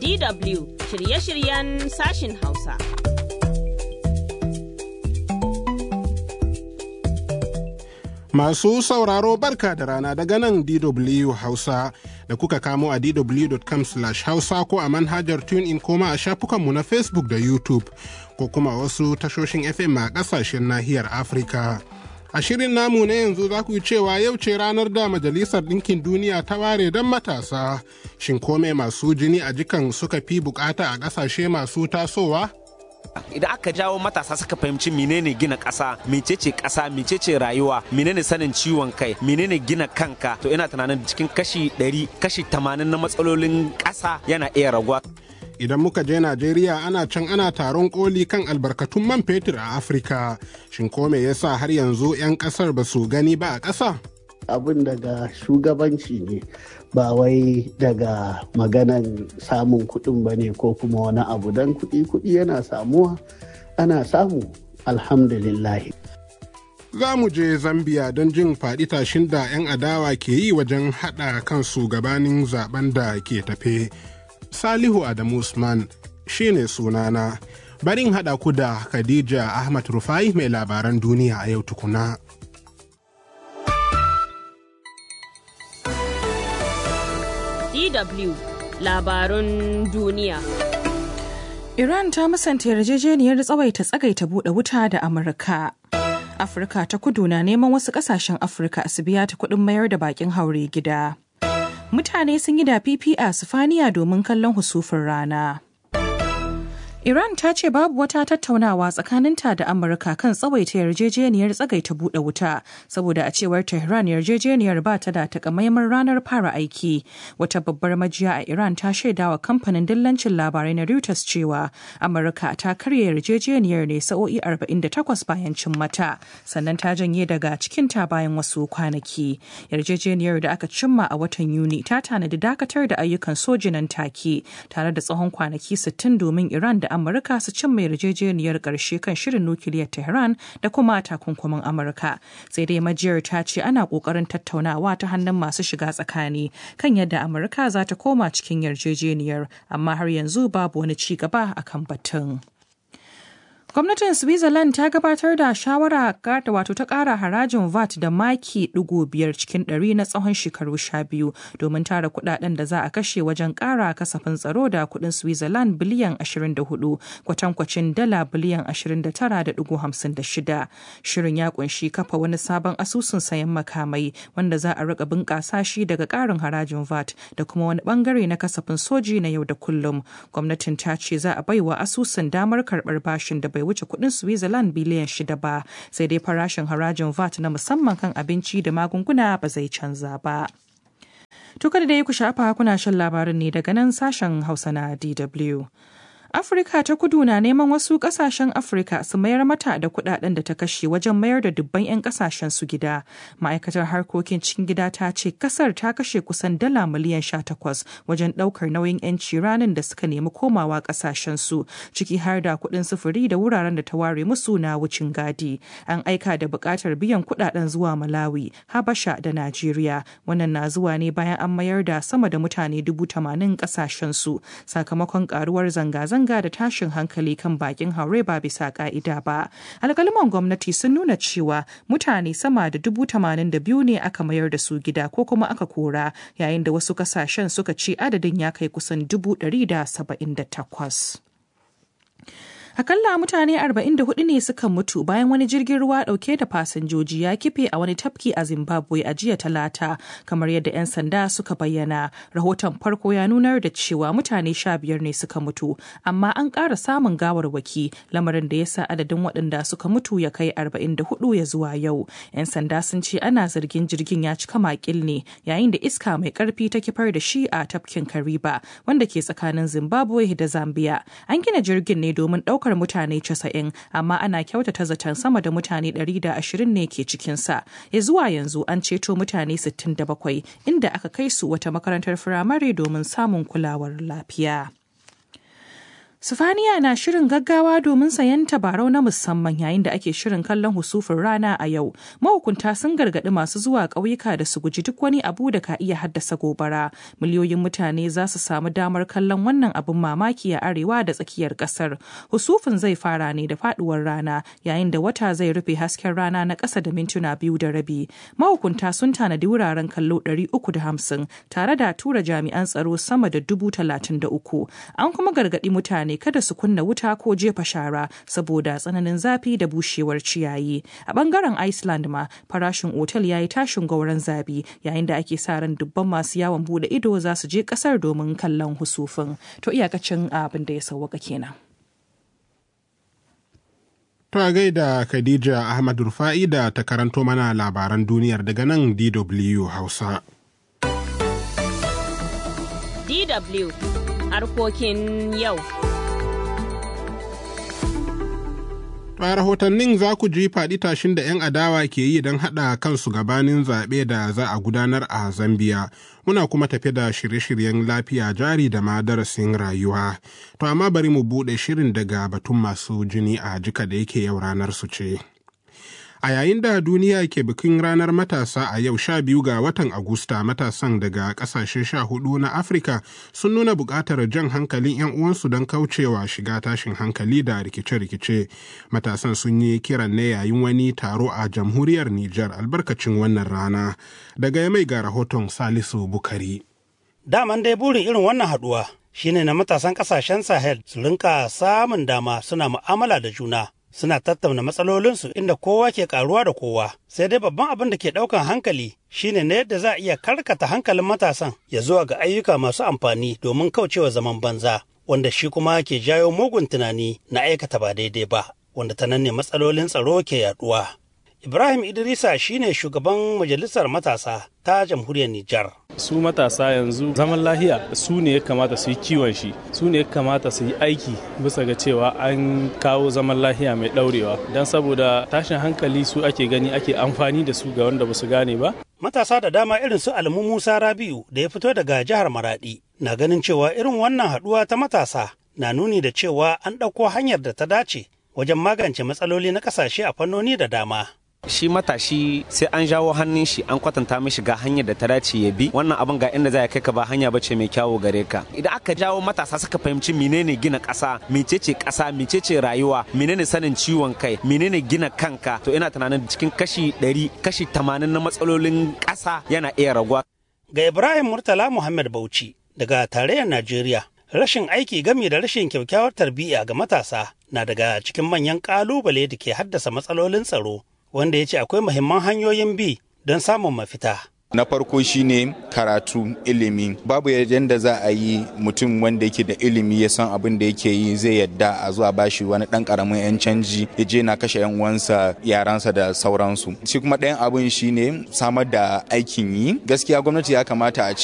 DW shirye-shiryen sashin Hausa. Masu sauraro barka da rana daga nan DW Hausa da kuka kamo a dw.com/hausa ko a manhajar TuneIn koma a shafukanmu na Facebook da YouTube ko kuma wasu tashoshin FM a ƙasashen nahiyar Afirka. A shirin namu na yanzu za ku yi cewa yau ce ranar da Majalisar Ɗinkin Duniya ta ware don matasa. Shin kome masu jini a jikan suka fi bukata a ƙasashe masu tasowa? Idan aka jawo matasa suka fahimci menene gina ƙasa, mecece rayuwa, menene sanin ciwon kai, menene gina kanka, to ina tunanin cikin kashi 100, kashi 80 na matsalolin ƙasa yana iya raguwa. Idan muka je Najeriya ana taron koli kan albarkatun man fetur a Afirka. Shin ko me yasa har yanzu 'yan ƙasar ba su gani ba a ƙasa? Abin daga shugabanci ne ba wai daga maganan samun kuɗin ba ne ko kuma wani abu don kuɗi yana samuwa ana samu alhamdulillah. Za mu je Zambia don jin faɗi tashin da 'yan adawa ke yi wajen haɗa kansu gabanin zaben da ke tafe. Salihu Adamu Usman shine sunana. Barin haɗa ku da Khadija Ahmad Rufai mai labaran duniya a yau tukuna. DW labarun duniya. Iran ta musanta yarjejeniyar tsagaita buɗe wuta da Amurka. Afirka ta kudu na neman wasu ƙasashen Afirka su biya ta kuɗin mayar da bakin haure gida. Mutane sun yi da fifi a Sifaniya domin kallon husufin rana. Iran ta ce babu wata tattaunawa tsakaninta da Amurka kan tsawaita yarjejeniyar tsagaita buɗe wuta, saboda a cewar Tehran yarjejeniyar ba ta da takamaiman ranar fara aiki. Wata babbar majiya a Iran ta shaidawa kamfanin dillancin labarai na Reuters cewa Amurka ta karya yarjejeniyar ne sa'o'i 48 bayan cin mata, sannan ta janye daga cikinta bayan wasu kwanaki. Yarjejeniyar da aka cimma a watan Yuni ta tanadi dakatar da ayyukan soji nan take, tare da tsawon kwanaki 60 domin Iran da Amurka su cimma yarjejeniyar ƙarshe kan shirin nukiliyar Tehran da kuma takunkumin Amurka. Sai dai majiyar ta ce ana ƙoƙarin tattaunawa ta hannun masu shiga tsakani kan yadda Amurka za ta koma cikin yarjejeniyar, amma har yanzu babu wani ci gaba akan batun. Gwamnatin Switzerland ta gabatar da shawara ta ƙara harajin VAT da maki 5 cikin 100 na tsawon shekaru 12 domin tara kudaden da za a kashe wajen ƙara kasafin tsaro da kudin Switzerland biliyan 24 kwatankwacin dala biliyan 29.56. Shirin ya kunshi kafa wani sabon asusun sayan makamai wanda za a rika bunƙasa shi daga ƙarin harajin VAT da kuma wani bangare na kasafin soji na yau da kullum. Gwamnatin ta ce za a baiwa asusun damar karɓar bashin da bai wuce kudin Switzerland biliyan 6 ba, sai dai farashin harajin VAT na musamman kan abinci da magunguna ba zai canza ba. Tukar da ya ku shafa kuna shan labarin ne daga nan sashen Hausa na DW. Afirka ta kudu na neman wasu kasashen Afirka su mayar mata da kudaden da ta kashe wajen mayar da dubban 'yan kasashen su gida. Ma'aikatar harkokin cikin gida ta ce kasar ta kashe kusan dala miliyan 18 wajen daukar nauyin 'yanci ranar da suka nemi komawa kasashen su, ciki har da kudin sufuri da wuraren da ta ware musu na wucin gadi. An aika da bukatar biyan kudaden zuwa Malawi, Habasha da Najeriya. Wannan na zuwa ne bayan an mayar da sama da mutane 80,000 kasashen su sakamakon karuwar zanga-zanga da tashin hankali kan bakin haure ba bisa ka'ida ba. Alƙaluman gwamnati sun nuna cewa mutane sama da 82,000 ne aka mayar da su gida ko kuma aka kora, yayin da wasu kasashen suka ce adadin ya kai kusan 178. Akalla mutane 44 ne suka mutu bayan wani jirgin ruwa dauke da fasinjoji ya kife a wani tafki a Zimbabwe a jiya Talata, kamar yadda 'yan sanda suka bayyana. Rahoton farko ya nunar da cewa mutane 15 ne suka mutu, amma an ƙara samun gawarwaki, lamarin da ya sa adadin waɗanda suka mutu ya kai 44 ya zuwa yau. 'Yan sanda sun ce ana zargin jirgin ya cika makil ne yayin da iska mai ƙarfi ta kifar da shi a tafkin Kariba, wanda ke tsakanin Zimbabwe da Zambia. An gina jirgin ne domin ɗaukar mutane 90, amma ana kyautata zaton sama da mutane 120 ne ke cikinsa. Ya zuwa yanzu an ceto mutane 67, inda aka kai su wata makarantar firamare domin samun kulawar lafiya. Sifaniya na shirin gaggawa domin sayan tabarau na musamman yayin da ake shirin kallon husufin rana a yau. Mahukunta sun gargaɗi masu zuwa ƙauyuka da su guji duk wani abu da ka iya haddasa gobara. Miliyoyin mutane za su samu damar kallon wannan abin mamaki a arewa da tsakiyar ƙasar. Husufin zai fara ne da faɗuwar rana yayin da wata zai rufe hasken rana na ƙasa da mintuna 2.5. Mahukunta sun tanadi wuraren kallo 350 tare da tura jami'an tsaro sama da 33,000. An kuma gargaɗi mutane kada su kunna wuta ko jefa shara saboda tsananin zafi da bushewar ciyayi. A bangaren Iceland ma farashin otal ya yi tashin gauran zabi yayin da ake sa ran dubban masu yawon bude ido za su je kasar domin kallon husufin. To iyakacin abin da ya sauwaka kenan. To a gaida Khadija Ahmad Rufa'i da ta karanto mana labaran duniyar daga nan DW Hausa. DW harkokin yau. A rahotannin za ku ji faɗi tashin da 'yan adawa ke yi don haɗa kansu gabanin zaɓe da za a gudanar a Zambiya. Muna kuma tafe da shirye-shiryen lafiya jari da ma darasin rayuwa. To amma bari mu buɗe shirin daga batun masu jini a jika da yake yau ranar su ce. A yayin da duniya ke bikin ranar matasa a yau 12 ga watan Agusta, matasan daga ƙasashe 14 na Afirka sun nuna buƙatar jan hankalin 'yan uwansu don kaucewa shiga tashin hankali da rikice-rikice. Matasan sun yi kiran ne yayin wani taro a jamhuriyar Nijar albarkacin wannan rana. Daga Yamai ga rahoton Salisu Bukari. Daman dai burin irin wannan haɗuwa shine na matasan ƙasashen Sahel su rinka samun dama suna mu'amala da juna. Suna tattauna matsalolinsu inda kowa ke karuwa da kowa. Sai dai babban abin da ke ɗaukan hankali shine na yadda za a iya karkata hankalin matasan ya zuwa ga ayyuka masu amfani domin kaucewa zaman banza, wanda shi kuma ke jawo mugun tunani na aikata ba daidai ba, wanda ta nan ne matsalolin tsaro ke yaduwa. Ibrahim Idrisa shine shugaban majalisar matasa ta jamhuriyar Nijar. Su matasa yanzu zaman lahiya su ne ya kamata su yi kiwon shi, su ne ya kamata su yi aiki bisa ga cewa an kawo zaman lahiya mai ɗaurewa. Don saboda tashin hankali su ake gani ake amfani da su ga wanda ba su gane ba. Matasa da dama irin su Almu Musa Rabiu da ya fito daga jihar Maradi na ganin cewa irin wannan haɗuwa ta matasa na nuni da cewa an ɗauko hanyar da ta dace wajen magance matsaloli na ƙasashe a fannoni da dama. Shi matashi sai an jawo hannun shi an kwatanta mishi ga hanyar da ta dace ya bi, wannan abin ga inda za kai ka ba hanya bace mai kyawu gare ka. Idan aka jawo matasa suka fahimci menene gina ƙasa, mecece rayuwa, menene sanin ciwon kai, menene gina kanka, to ina tunanin cikin kashi 100 kashi 80 na matsalolin ƙasa yana iya raguwa. Ga Ibrahim Murtala Muhammad Bauchi daga tarayyar Najeriya, rashin aiki game da rashin kyakkyawar tarbiyya ga matasa na daga cikin manyan ƙalubale da ke haddasa matsalolin tsaro, wanda ya ce akwai muhimman hanyoyin bi don samun mafita. Na farko shine karatu, ilimi. Babu yadda za a yi mutum wanda yake da ilimi ya san abin da yake yi zai yadda a zuwa bashi wani dan karamin yan canji ya je na kashe yan uwansa, yaransa da sauransu. Shi kuma ɗayan abin shine samar da aikin yi. Gaskiya gwamnati ya kamata a ce